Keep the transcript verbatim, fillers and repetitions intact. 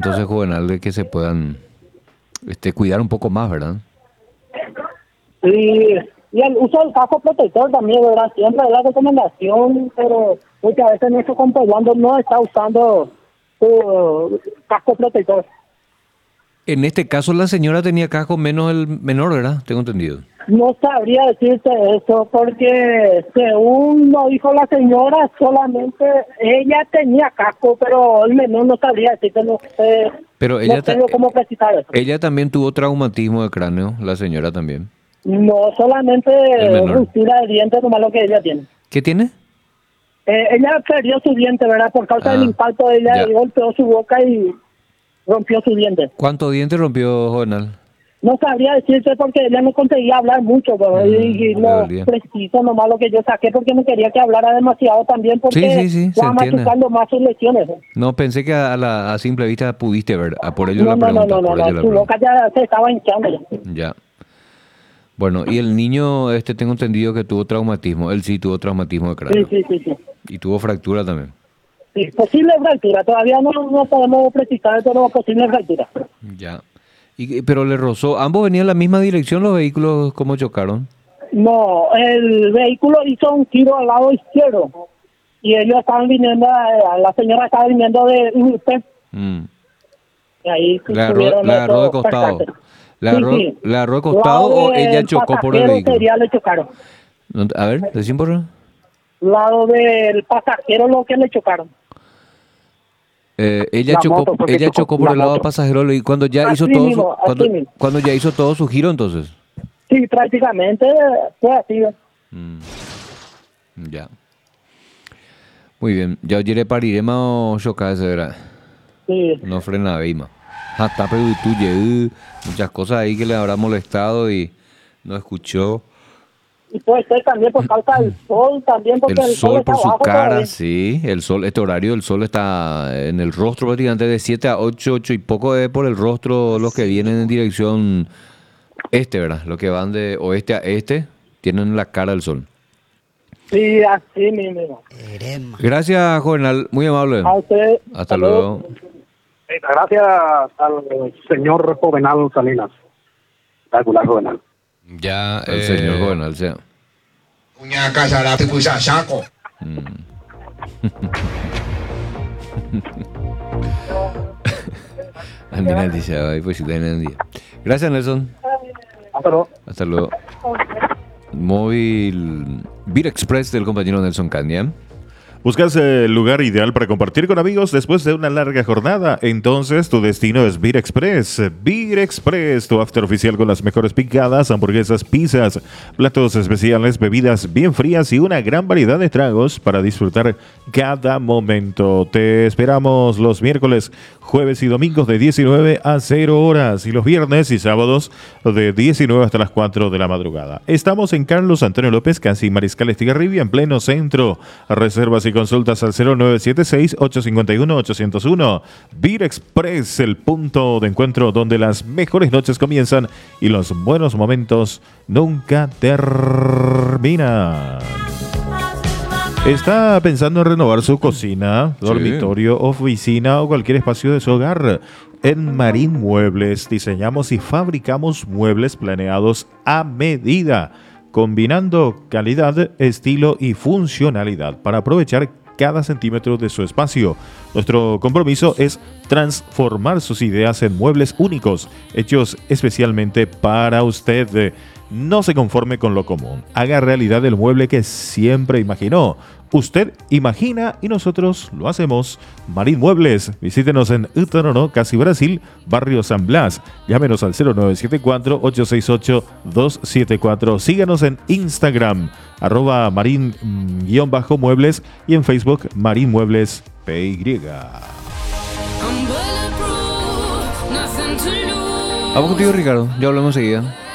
entonces, Juvenal, de que se puedan este, cuidar un poco más, ¿verdad? Sí, y el uso del casco protector también, ¿verdad? Siempre es la recomendación, pero muchas veces nuestro compañero no está usando su casco protector. En este caso, la señora tenía casco menos el menor, ¿verdad? Tengo entendido. No sabría decirte eso, porque según lo dijo la señora, solamente ella tenía casco, pero el menor no sabría decirte, no sé, Pero ella no tengo ta- cómo precisar eso. Ella también tuvo traumatismo de cráneo, la señora también. No, solamente El menor. ruptura de dientes, nomás lo que ella tiene. ¿Qué tiene? Eh, ella perdió su diente, ¿verdad? Por causa Ah, del impacto, ella ya. golpeó su boca y rompió su diente. ¿Cuántos dientes rompió, Juvenal? No sabría decirte porque ella no conseguía hablar mucho, pero Mm, y, y le lo dolía. preciso nomás lo que yo saqué porque no quería que hablara demasiado también porque Sí, sí, sí, se va entiende. machucando más sus lesiones. No, pensé que a, la, a simple vista pudiste ver. Ah, por ello No, la no, no, pregunta. no, no, por no, ello la su pregunta. boca ya se estaba hinchando. Ya. Ya. Bueno, y el niño, este tengo entendido que tuvo traumatismo. Él sí tuvo traumatismo de Sí, cráneo. sí, sí, sí. Y tuvo fractura también. Sí, posible fractura, todavía no, no podemos precisar, pero posible fractura. Ya. Y, pero le rozó. ¿Ambos venían en la misma dirección los vehículos? ¿Cómo chocaron? No, el vehículo hizo un giro al lado izquierdo y ellos estaban viniendo, eh, la señora estaba viniendo de U P Mm. y ahí ¿Le agarró, tuvieron le agarró de esos costado? percances. ¿Le Sí, agarró, sí. ¿le agarró de costado Lado o ella del chocó por el pasajero vehículo? sería le chocaron. No, a ver, decime por favor. Lado del pasajero lo que le chocaron. Eh, ella La chocó, moto fue que ella chocó, chocó por la el lado moto. pasajero y cuando ya Así hizo todo mismo, su, así cuando, mismo. cuando ya hizo todo su giro entonces. Sí, prácticamente fue así. Mm. Ya. Muy bien. Ya ayer pariremos o chocar ese era. Sí. No frena más. Hasta pero tú llegué, muchas cosas ahí que le habrá molestado y no escuchó. Y puede ser también por causa del sol, también porque El el, sol sol está por su abajo cara, todavía. sí. El sol, este horario, el sol está en el rostro prácticamente de siete a ocho, ocho y poco es por el rostro los que vienen en dirección este, ¿verdad? Los que van de oeste a este tienen la cara del sol. Sí, así mismo. Gracias, Juvenal. Muy amable. A usted. Hasta luego. Gracias al señor Jovenal Salinas. Espectacular, Jovenal. Ya, el señor Juvenal, sea. Punya casa la pusa saco. Andina dice, ay, pues sí, tienen día. Gracias, Nelson. Hasta luego. Hasta luego. Móvil Beat Express del compañero Nelson Candia. ¿Buscas el lugar ideal para compartir con amigos después de una larga jornada? Entonces tu destino es Beer Express. Beer Express, tu after oficial con las mejores picadas, hamburguesas, pizzas, platos especiales, bebidas bien frías y una gran variedad de tragos para disfrutar cada momento. Te esperamos los miércoles, jueves y domingos de diecinueve a cero horas y los viernes y sábados de diecinueve hasta las cuatro de la madrugada. Estamos en Carlos Antonio López, casi Mariscal Estigarribia, en pleno centro. Reservas y consultas al cero nueve siete seis, ocho cinco uno, ocho cero uno. Beer Express, el punto de encuentro donde las mejores noches comienzan y los buenos momentos nunca terminan. ¿Está pensando en renovar su cocina, dormitorio, oficina o cualquier espacio de su hogar? En Marín Muebles diseñamos y fabricamos muebles planeados a medida, combinando calidad, estilo y funcionalidad para aprovechar cada centímetro de su espacio. Nuestro compromiso es transformar sus ideas en muebles únicos, hechos especialmente para usted. No se conforme con lo común. Haga realidad el mueble que siempre imaginó. Usted imagina y nosotros lo hacemos. Marín Muebles. Visítenos en Utaroró, casi Brasil, barrio San Blas. Llámenos al cero nueve siete cuatro, ocho seis ocho, dos siete cuatro. Síganos en Instagram, arroba marín-muebles y en Facebook, Marín Muebles P Y. Vamos contigo, Ricardo. Ya hablamos enseguida.